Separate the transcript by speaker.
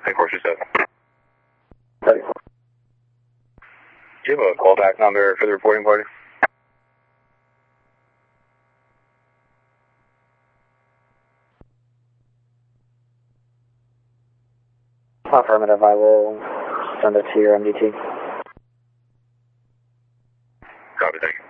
Speaker 1: Hey, Course 7.
Speaker 2: 34.
Speaker 1: Do you have a callback number for the reporting party?
Speaker 2: Affirmative, I will send it to your MDT.
Speaker 1: Copy, thank you.